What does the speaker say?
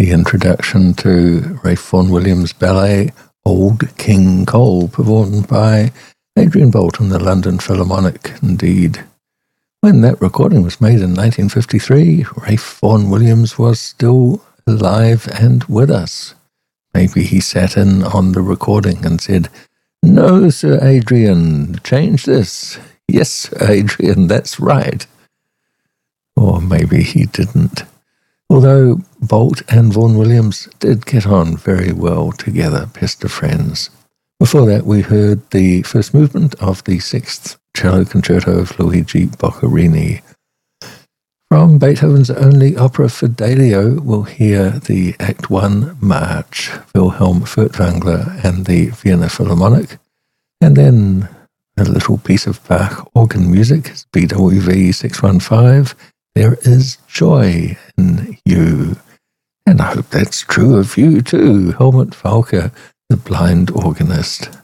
the introduction to Ralph Vaughan Williams' ballet Old King Cole, performed by Adrian Boult and the London Philharmonic, indeed. When that recording was made in 1953, Ralph Vaughan Williams was still alive and with us. Maybe he sat in on the recording and said, "No, Sir Adrian, change this. Yes, Sir Adrian, that's right." Or maybe he didn't. Although Boult and Vaughan Williams did get on very well together, best of friends. Before that, we heard the first movement of the Sixth Cello Concerto of Luigi Boccherini. From Beethoven's only opera Fidelio, we'll hear the Act 1 March, Wilhelm Furtwängler and the Vienna Philharmonic, and then a little piece of Bach organ music, BWV 615, There Is Joy in You. And I hope that's true of you too, Helmut Falke, the blind organist.